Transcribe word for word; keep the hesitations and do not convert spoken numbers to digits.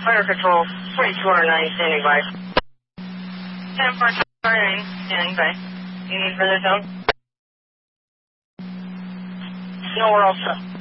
Fire Control, forty-two R nine, standing by. ten forty-two R nine, standing by. You need further zone? No, we're all set.